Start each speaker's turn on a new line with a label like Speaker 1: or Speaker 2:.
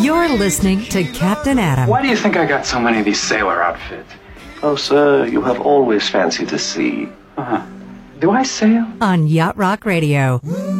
Speaker 1: You're listening to Captain Adam.
Speaker 2: Why do you think I got so many of these sailor outfits?
Speaker 3: Oh, sir, you have always fancied the sea.
Speaker 2: Do I sail?
Speaker 1: On Yacht Rock Radio.